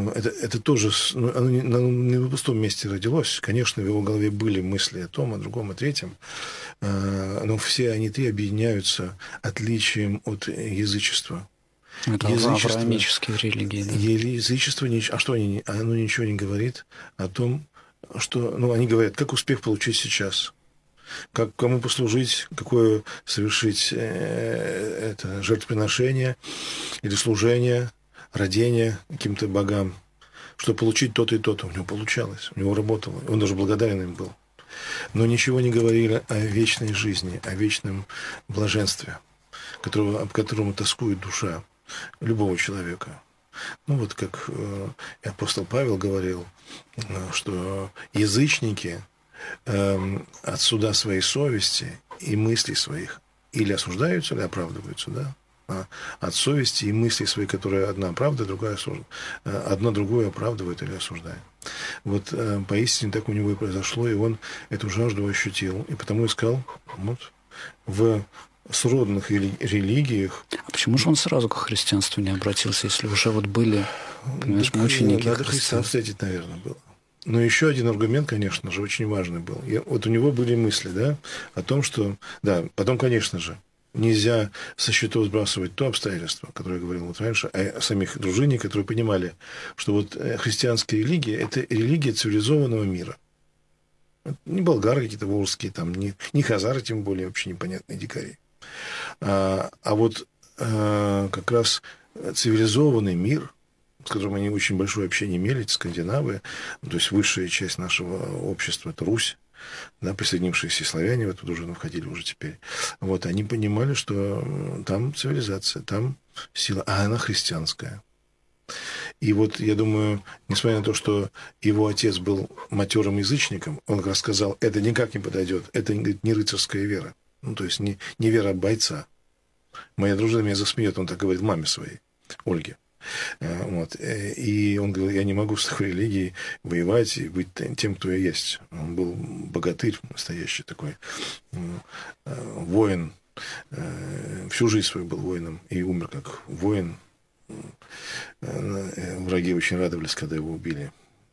это тоже, оно не на пустом месте родилось. Конечно, в его голове были мысли о том, о другом, о третьем, но все они три объединяются отличием от язычества. Это авраамические религии, да? Язычество, а что оно ничего не говорит о том, что, они говорят, как успех получить сейчас, как кому послужить, какое совершить это жертвоприношение или служение, родение каким-то богам, чтобы получить то-то и то-то. У него получалось, у него работало, он даже благодарен им был. Но ничего не говорили о вечной жизни, о вечном блаженстве, об котором тоскует душа любого человека. Вот как апостол Павел говорил, что язычники от суда своей совести и мыслей своих или осуждаются, или оправдываются, да? От совести и мыслей своих, которые одна правда, другая осуждает, одна другую оправдывает или осуждает. Вот поистине так у него и произошло, и он эту жажду ощутил, и потому искал в сродных религиях. А почему же он сразу к христианству не обратился, если уже были, понимаешь, мученики Надо Христа встретить, наверное, было. Но еще один аргумент, конечно же, очень важный был. Вот у него были мысли, да, о том, что, да, потом, конечно же, нельзя со счетов сбрасывать то обстоятельство, которое я говорил раньше, о самих дружине, которые понимали, что христианская религия – это религия цивилизованного мира. Не болгары какие-то волжские, не хазары, тем более, вообще непонятные дикари. Как раз цивилизованный мир, с которым они очень большое общение имели, скандинавы, то есть высшая часть нашего общества – это Русь, да, присоединившиеся славяне в эту дружину входили уже теперь. Они понимали, что там цивилизация, там сила, а она христианская. И я думаю, несмотря на то, что его отец был матерым язычником, он как раз сказал, это никак не подойдет, это, говорит, не рыцарская вера. То есть не вера бойца. Моя дружина меня засмеет, он так говорит маме своей, Ольге. И он говорил, я не могу с такой религией воевать и быть тем, кто я есть. Он был богатырь настоящий такой, воин. Всю жизнь свою был воином и умер как воин. Враги очень радовались, когда его убили.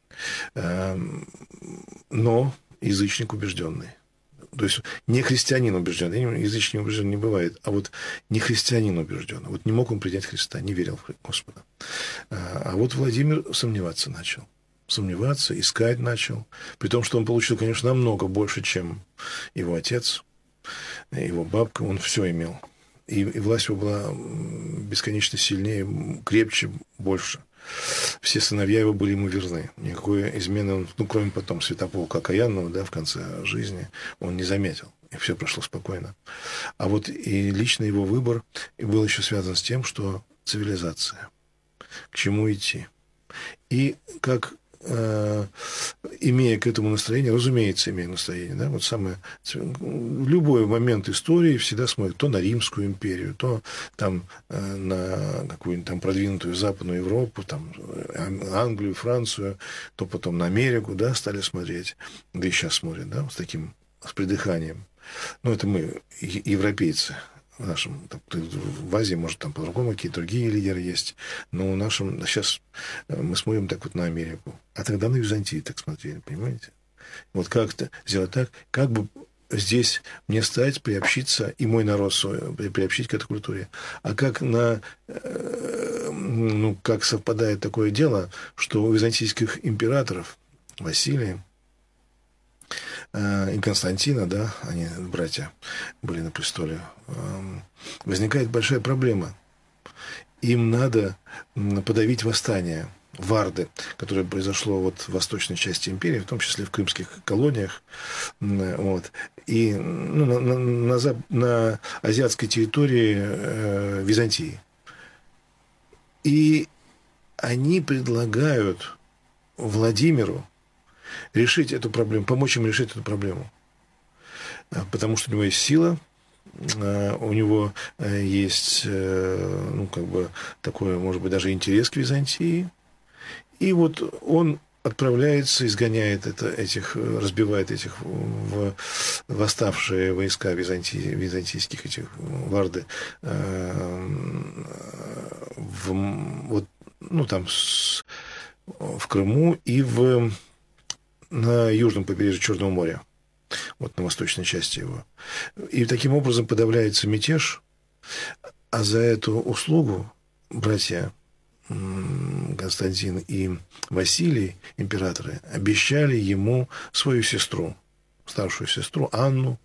Но язычник убежденный. То есть не христианин убежденный, язычник убежденный не бывает, а не христианин убежденный. Не мог он принять Христа, не верил в Господа. А Владимир сомневаться начал. Сомневаться, искать начал. При том, что он получил, конечно, намного больше, чем его отец, его бабка. Он все имел. И власть его была бесконечно сильнее, крепче, больше. Все сыновья его были ему верны. Никакой измены он, кроме потом Святополка окаянного, да, в конце жизни, он не заметил. И все прошло спокойно. И лично его выбор был еще связан с тем, что цивилизация. К чему идти? И как, имея к этому настроение, разумеется, имея настроение, да, в любой момент истории всегда смотрят то на Римскую империю, то на какую-нибудь продвинутую Западную Европу, Англию, Францию, то потом на Америку, да, стали смотреть, да и сейчас смотрят, да, с придыханием. Это мы, европейцы. В Азии, может, по-другому какие-то другие лидеры есть. Но сейчас мы смотрим на Америку. А тогда на Византию так смотрели, понимаете? Как-то сделать так, как бы здесь мне стать, приобщиться, и мой народ приобщить к этой культуре. А как совпадает такое дело, что у византийских императоров Василия и Константина, да, они братья были на престоле, возникает большая проблема. Им надо подавить восстание Варды, которое произошло в восточной части империи, в том числе в крымских колониях, и на азиатской территории Византии. И они предлагают Владимиру решить эту проблему, помочь им решить эту проблему. Потому что у него есть сила, у него есть, такой, может быть, даже интерес к Византии. И он отправляется, изгоняет разбивает этих восставшие войска византийских, этих варды, в Крыму и на южном побережье Черного моря, вот на восточной части его. И таким образом подавляется мятеж, а за эту услугу братья Константин и Василий, императоры, обещали ему свою сестру, старшую сестру Анну,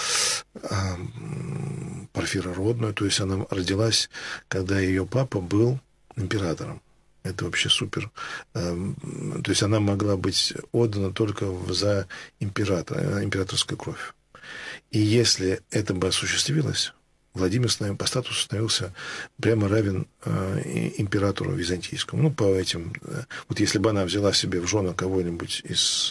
Порфирородную, то есть она родилась, когда ее папа был императором. Это вообще супер. То есть она могла быть отдана только за императорскую кровь. И если это бы осуществилось, Владимир по статусу становился прямо равен императору византийскому. Ну, по этим... Вот если бы она взяла себе в жены кого-нибудь из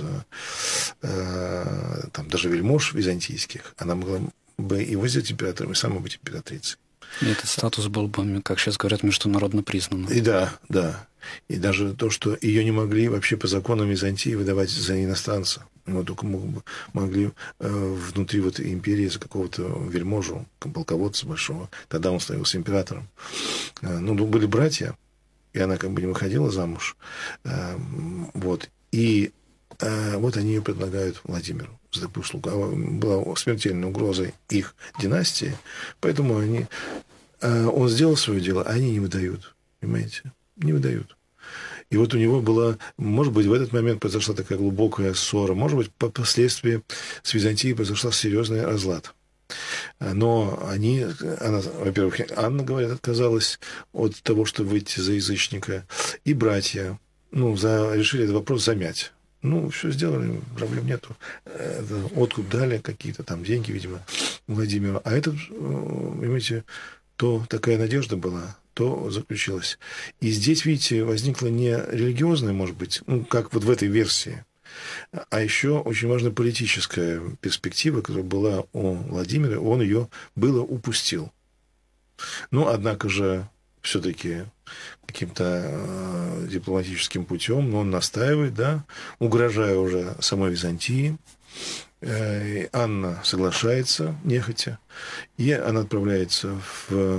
там, даже вельмож византийских, она могла бы его сделать императором и сама быть императрицей. И этот статус был бы, как сейчас говорят, международно признанным. И да. И даже то, что ее не могли вообще по законам Византии выдавать за иностранца. Его только могли внутри вот империи за какого-то вельможу, полководца большого. Тогда он становился императором. Ну, были братья, и она как бы не выходила замуж. Вот. И вот они ее предлагают Владимиру за такую услугу. Была смертельной угрозой их династии, поэтому он сделал свое дело, а они не выдают. Понимаете? Не выдают. И вот у него была, может быть, в этот момент произошла такая глубокая ссора, может быть, впоследствии с Византией произошла серьезный разлад. Но во-первых, Анна, говорят, отказалась от того, чтобы выйти за язычника, и братья, решили этот вопрос замять. Все сделали, проблем нету. Откуп дали, какие-то там деньги, видимо, Владимиру. А этот, понимаете, то такая надежда была, то заключилось. И здесь, видите, возникла не религиозная, может быть, как вот в этой версии, а еще очень важная политическая перспектива, которая была у Владимира, он ее упустил. Однако же все-таки каким-то дипломатическим путем, но он настаивает, угрожая уже самой Византии. Анна соглашается, нехотя, и она отправляется в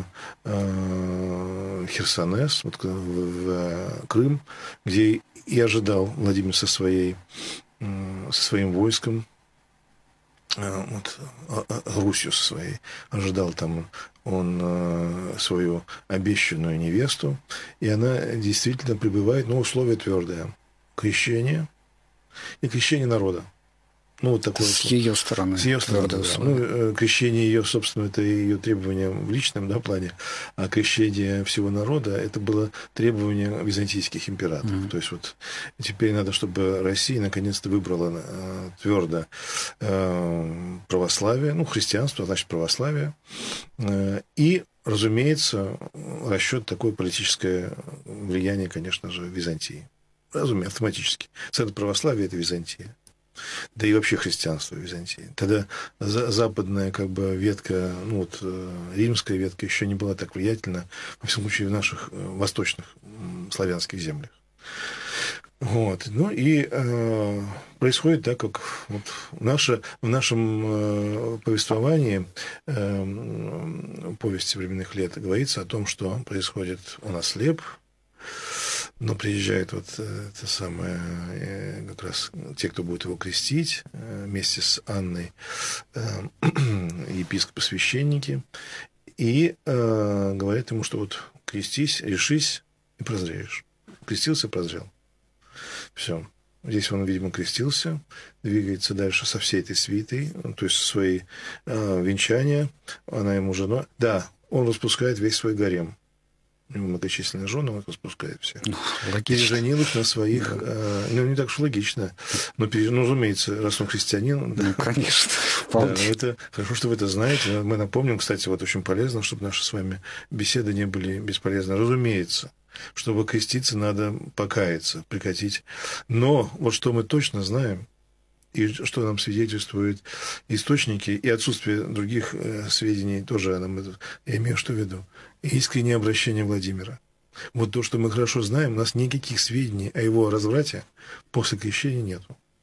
Херсонес, в Крым, где и ожидал Владимир со своим войском, Русью со своей, ожидал там он свою обещанную невесту, и она действительно пребывает, условие твердое: крещение и крещение народа. Такое с ее стороны. С ее стороны, да. Крещение ее, собственно, это ее требование в личном плане, а крещение всего народа это было требование византийских императоров. То есть теперь надо, чтобы Россия наконец-то выбрала твердо православие, христианство, значит, православие, и, разумеется, расчет такое политическое влияние, конечно же, Византии. Разумеется, автоматически. Центр православия – это Византия. Да и вообще христианство в Византии. Тогда западная ветка, римская ветка еще не была так влиятельна, во всяком случае, в наших восточных славянских землях. Происходит так, как в нашем повествовании, повести временных лет, говорится о том, что происходит у нас Леб, но приезжают это самое, как раз те, кто будет его крестить, вместе с Анной, епископы-священники, и говорят ему, что крестись, решись и прозреешь. Крестился, прозрел. Все. Здесь он, видимо, крестился, двигается дальше со всей этой свитой, то есть свои венчания, она ему жена. Да, он распускает весь свой гарем. Многочисленные жены он распускает всех. Переженил их на своих... не так уж логично. Но, разумеется, раз он христианин... конечно. Это хорошо, что вы это знаете. Мы напомним, кстати, очень полезно, чтобы наши с вами беседы не были бесполезны. Разумеется, чтобы креститься, надо покаяться, прекратить. Но что мы точно знаем, и что нам свидетельствуют источники, и отсутствие других сведений тоже я имею что в виду. Искреннее обращение Владимира. То, что мы хорошо знаем, у нас никаких сведений о его разврате после крещения нету.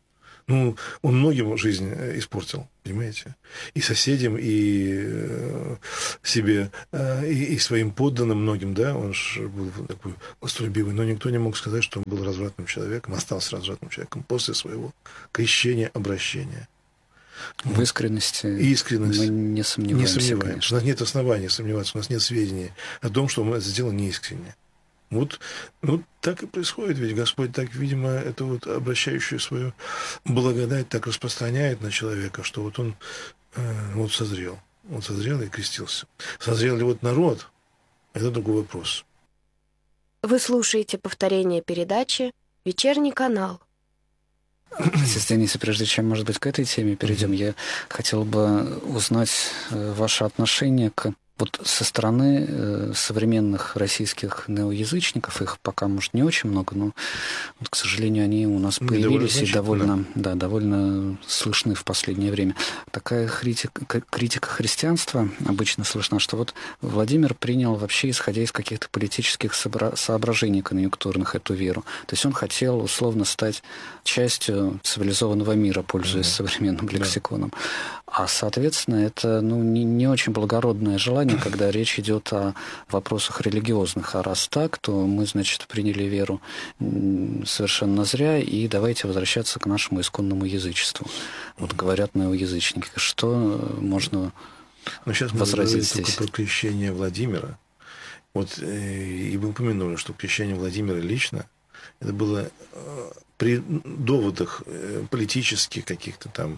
Ну, он многим жизнь испортил, понимаете? И соседям, и себе, и своим подданным многим, да, он же был такой властолюбивый, но никто не мог сказать, что он был развратным человеком, остался развратным человеком после своего крещения, обращения. В искренности Искренность. мы не сомневаемся, Не сомневаемся. конечно. У нас нет оснований сомневаться, у нас нет сведений о том, что он это сделал неискренне. Вот, ну, так и происходит, ведь Господь так, видимо, это вот обращающую свою благодать так распространяет на человека, что вот он вот созрел. Он созрел и крестился. Созрел ли вот народ, это другой вопрос. Вы слушаете повторение передачи «Вечерний канал». Сестра Дениса, прежде чем, может быть, к этой теме перейдем, я хотел бы узнать ваше отношение к вот со стороны современных российских неоязычников, их пока, может, не очень много, но, вот, к сожалению, они у нас появились и довольно слышны в последнее время. Такая критика христианства обычно слышна, что вот Владимир принял вообще, исходя из каких-то политических соображений конъюнктурных, эту веру. То есть он хотел условно стать частью цивилизованного мира, пользуясь современным лексиконом. А, соответственно, это не очень благородное желание, когда речь идет о вопросах религиозных. А раз так, то мы, значит, приняли веру совершенно зря, и давайте возвращаться к нашему исконному язычеству. Вот говорят неоязычники. Что можно возразить здесь? Только про крещение Владимира. Вот и вы упомянули, что крещение Владимира лично, это было при доводах политических каких-то там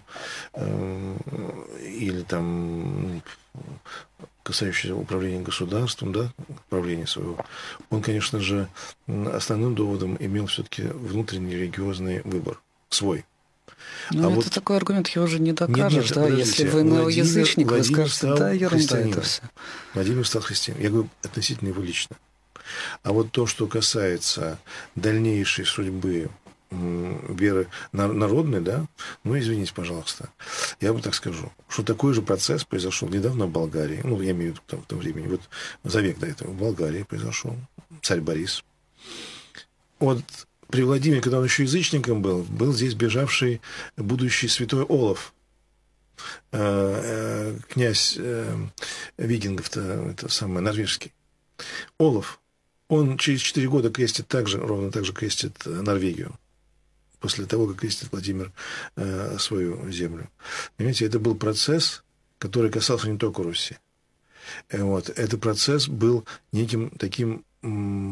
или там касающихся управления государством, да, управления своего, он, конечно же, основным доводом имел все-таки внутренний религиозный выбор свой. Ну, это вот такой аргумент, его уже не докажешь, да? Если вы неоязычник, вы скажете, да, ерунда это все. Владимир стал христианином. Я говорю относительно его лично. А вот то, что касается дальнейшей судьбы веры народной, да, ну, извините, пожалуйста, я вам так скажу, что такой же процесс произошел недавно в Болгарии, ну, я имею в виду там, в том времени, вот за век до этого в Болгарии произошел, царь Борис. Вот при Владимире, когда он еще язычником был здесь бежавший будущий святой Олаф, князь викингов-то, это самое, норвежский. Олаф, он через 4 года крестит ровно так же крестит Норвегию, после того, как крестит Владимир свою землю. Понимаете, это был процесс, который касался не только Руси. Вот. Этот процесс был неким таким... мы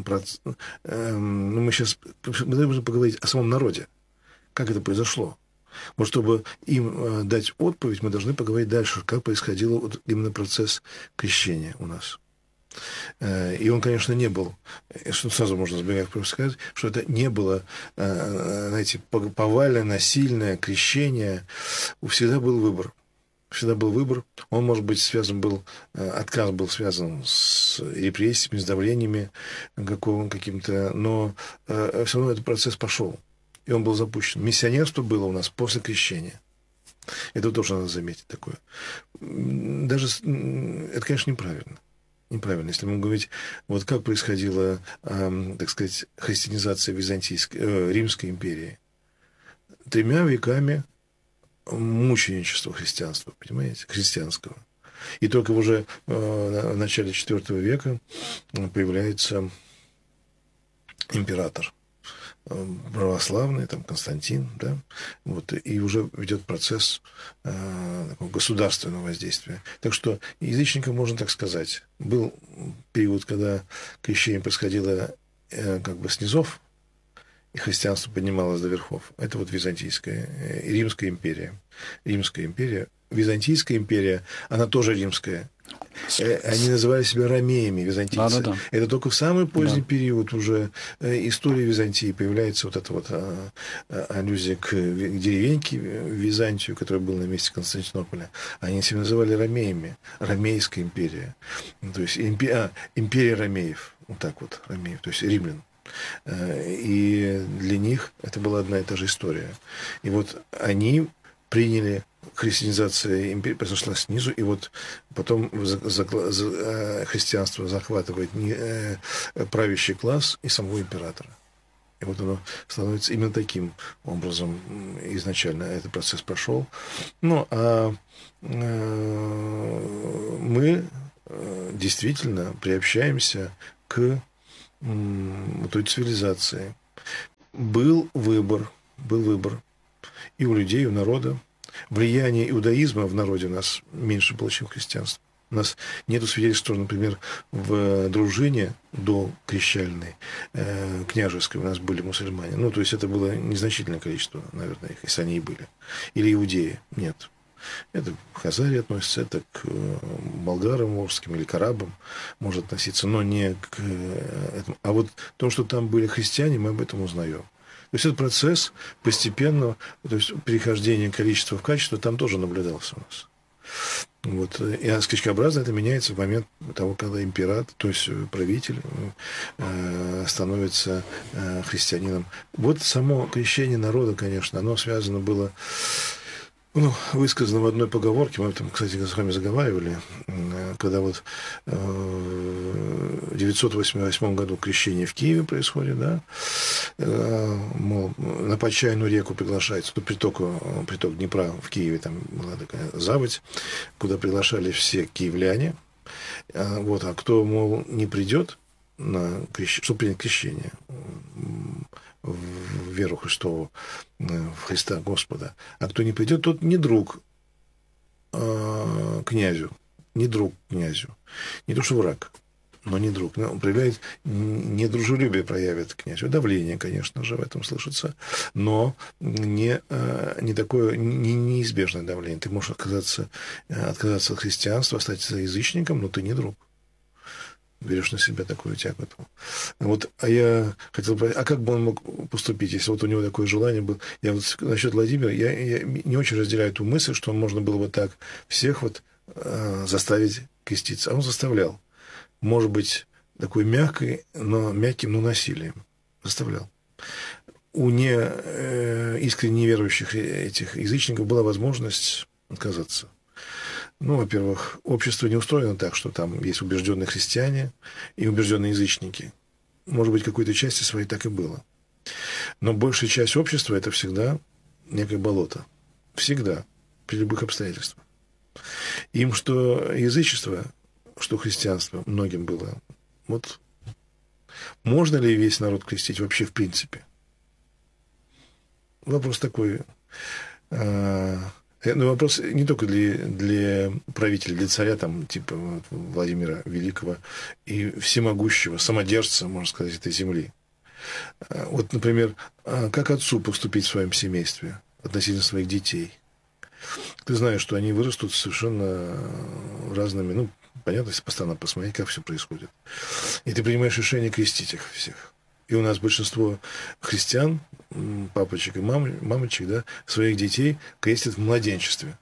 должны поговорить о самом народе. Как это произошло? Вот чтобы им дать отповедь, мы должны поговорить дальше, как происходил вот именно процесс крещения у нас. И он, конечно, не был, что сразу можно забегать сказать, что это не было, знаете, повальное, насильное крещение. Всегда был выбор. Всегда был выбор. Он, может быть, отказ был связан с репрессиями, с давлениями каким-то, но все равно этот процесс пошел. И он был запущен. Миссионерство было у нас после крещения. Это тоже надо заметить такое. Даже это, конечно, неправильно. Неправильно. Если мы говорить, вот как происходила, так сказать, христианизация Римской империи. 3 веками мученичества христианства, понимаете, христианского. И только уже в начале IV века появляется император православный, там Константин, да, вот, и уже ведет процесс такого государственного воздействия. Так что язычникам, можно так сказать, был период, когда крещение происходило как бы с низов, и христианство поднималось до верхов. Это вот Византийская и Римская империя. Римская империя. Византийская империя, она тоже римская. Они называли себя ромеями, византийцы. Да. Это только в самый поздний период уже истории Византии появляется вот эта вот аллюзия к деревеньке в Византию, которая была на месте Константинополя. Они себя называли ромеями. Ромейская империя. То есть империя ромеев. Вот так вот, ромеев, то есть римлян. И для них это была одна и та же история. И вот они приняли, христианизация империи произошла снизу, и вот потом христианство захватывает правящий класс и самого императора. И вот оно становится именно таким образом изначально этот процесс прошел. Ну, а мы действительно приобщаемся к той цивилизации. Был выбор и у людей, и у народа. Влияние иудаизма в народе у нас меньше было, чем христианство. У нас нет свидетельств, что, например, в дружине до крещальной, княжеской, у нас были мусульмане. Ну, то есть это было незначительное количество, наверное, их, если они и были. Или иудеи. Нет. Это к Хазарии относится, это к болгарам волжским или к арабам может относиться, но не к этому. А вот то, что там были христиане, мы об этом узнаем. То есть этот процесс постепенно, то есть перехождение количества в качество там тоже наблюдался у нас. Вот. И скачкообразно это меняется в момент того, когда император, то есть правитель, становится христианином. Вот само крещение народа, конечно, оно связано было, высказано в одной поговорке, мы там, кстати, с вами заговаривали, когда вот в 988 году крещение в Киеве происходит, да, мол, на Почайную реку приглашается, приток Днепра в Киеве, там была такая заводь, куда приглашали все киевляне, вот, а кто, мол, не придет на крещение, чтобы принять крещение, в веру Христову, в Христа Господа. А кто не придет, тот не друг князю. Не друг князю. Не то, что враг, но не друг. Он проявляет недружелюбие, проявит князю. Давление, конечно же, в этом слышится, но не такое неизбежное давление. Ты можешь отказаться от христианства, остаться язычником, но ты не друг. Берешь на себя такую тяготу. Вот, а я хотел спросить, а как бы он мог поступить, если вот у него такое желание было? Я вот насчет Владимира, я не очень разделяю эту мысль, что можно было бы так всех вот заставить креститься. А он заставлял. Может быть, такой мягким, но насилием. Заставлял. У искренне неверующих этих язычников была возможность отказаться. Во-первых, общество не устроено так, что там есть убежденные христиане и убежденные язычники. Может быть, какой-то части своей так и было. Но большая часть общества – это всегда некое болото. Всегда. При любых обстоятельствах. Им что язычество, что христианство многим было. Вот можно ли весь народ крестить вообще в принципе? Вопрос такой... вопрос не только для правителя, для царя, там, типа Владимира Великого и всемогущего, самодержца, можно сказать, этой земли. Вот, например, как отцу поступить в своем семействе относительно своих детей? Ты знаешь, что они вырастут совершенно разными, понятно, если постоянно посмотреть, как все происходит. И ты принимаешь решение крестить их всех. И у нас большинство христиан, папочек и мамочек, да, своих детей крестят в младенчестве.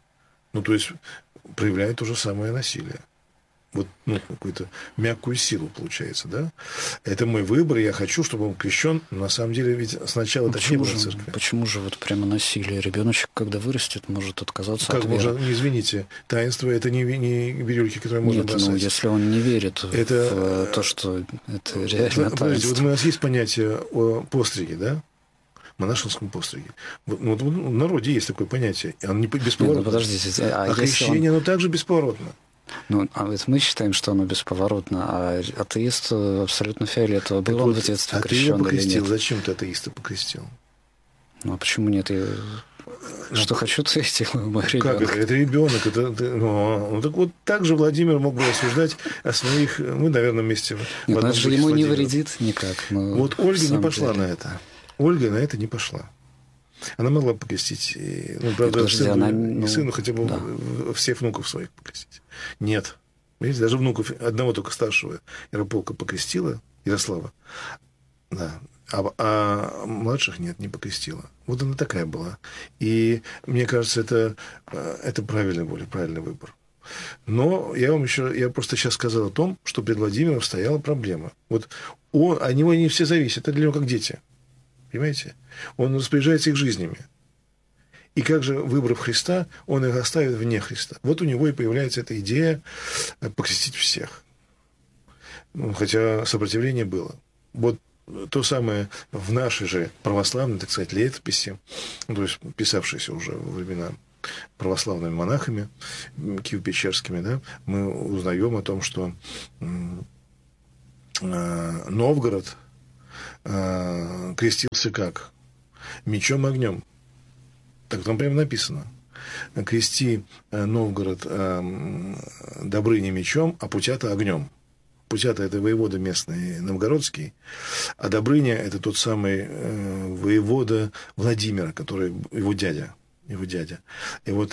То есть проявляют то же самое насилие. Вот, какую-то мягкую силу получается, да? Это мой выбор, я хочу, чтобы он крещен. Но на самом деле ведь сначала так не было в церкви. Почему же вот прямо насилие? Ребеночек, когда вырастет, может отказаться от веры. Можно, извините, таинство – это не бирюльки, которые можно бросать. Если он не верит в то, что это реально таинство. Вот у нас есть понятие о постриге, да? Монашеском постриге. Вот в народе есть такое понятие. Оно не бесповоротно. Подождите. А крещение, оно также бесповоротно. Это мы считаем, что оно бесповоротно, а атеист абсолютно фиолетово. Был он в детстве крещен или нет? А ты его покрестил? Зачем ты атеиста покрестил? А почему нет? Что хочу, то и делаю, мой ребенок. Как это ребенок? Так вот так же Владимир мог бы рассуждать о своих... Мы, наверное, вместе... Нет, это же ему не вредит никак. Вот Ольга не пошла на это. Ольга на это не пошла. Она могла покрестить, правда, сыну хотя бы всех внуков своих покрестить. Нет. Видите, даже внуков одного только старшего Ярополка покрестила, Ярослава, да, а младших нет, не покрестила. Вот она такая была. И мне кажется, это правильный выбор. Но я просто сейчас сказал о том, что перед Владимиром стояла проблема. Вот от него не все зависят, это для него как дети. Понимаете? Он распоряжается их жизнями. И как же, выбрав Христа, он их оставит вне Христа. Вот у него и появляется эта идея покрестить всех. Хотя сопротивление было. Вот то самое в нашей же православной, так сказать, летописи, то есть писавшейся уже во времена православными монахами киево-печерскими, да, мы узнаем о том, что Новгород крестился как? Мечом и огнем. Так там прямо написано. Крести Новгород Добрыня мечом, а Путята огнем. Путята – это воевода местный новгородский, а Добрыня – это тот самый воевода Владимира, который его дядя. И вот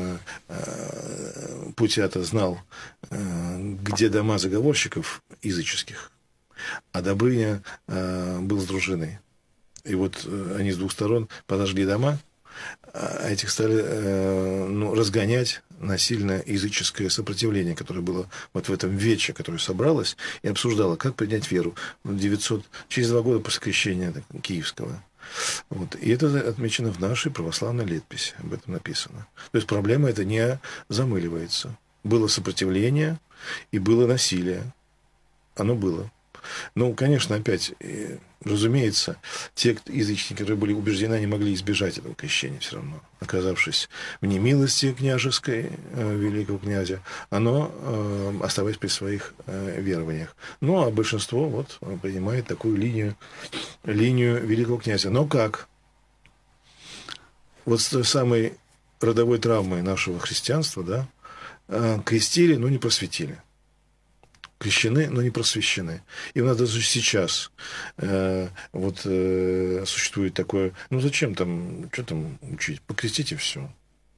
Путята знал, где дома заговорщиков языческих, а Добрыня был с дружиной. И вот они с двух сторон подожгли дома, а этих стали разгонять насильно языческое сопротивление, которое было вот в этом вече, которое собралось и обсуждало, как принять веру через 2 года после крещения киевского. Вот. И это отмечено в нашей православной летописи, об этом написано. То есть проблема эта не замыливается. Было сопротивление и было насилие. Оно было. Ну, конечно, опять, разумеется, те язычники, которые были убеждены, не могли избежать этого крещения все равно. Оказавшись в немилости княжеской, великого князя, оно оставаясь при своих верованиях. Ну, а большинство вот принимает такую линию великого князя. Но как? Вот с той самой родовой травмой нашего христианства, да, крестили, но не просветили. Крещены, но не просвещены. И у нас даже сейчас существует такое, ну зачем там, что там учить, покрестите все.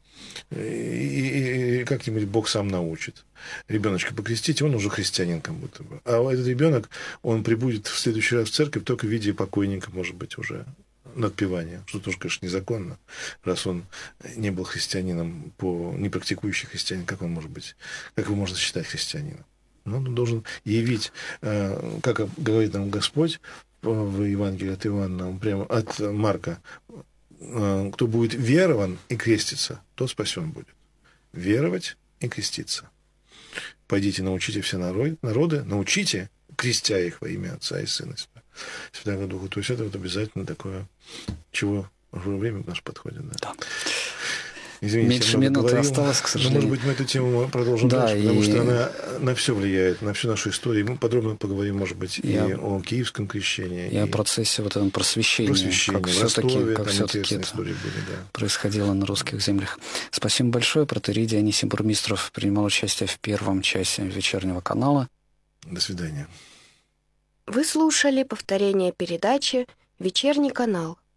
И как-нибудь Бог сам научит. Ребеночка покрестите, он уже христианин как будто бы. А этот ребенок, он прибудет в следующий раз в церковь только в виде покойника, может быть, уже на отпевание. Что тоже, конечно, незаконно, раз он не был христианином, не практикующий христианин, как он может быть, как его можно считать христианином? Он должен явить, как говорит нам Господь в Евангелии от Иоанна, прямо от Марка, кто будет верован и креститься, тот спасен будет. Веровать и креститься. Пойдите, научите все народы, научите, крестя их во имя Отца и Сына Святого Духа. То есть это вот обязательно такое, чего уже время наше подходит. Да. Извините, меньше минуты осталось, к сожалению. Но, может быть, мы эту тему продолжим дальше, потому что она на все влияет, на всю нашу историю. Мы подробно поговорим, может быть, и о киевском крещении. И о процессе вот этого просвещения. Как все-таки это были, да, происходило на русских землях. Спасибо большое. Протоиерей Анисим Бурмистров принимал участие в первом часе вечернего канала. До свидания. Вы слушали повторение передачи «Вечерний канал».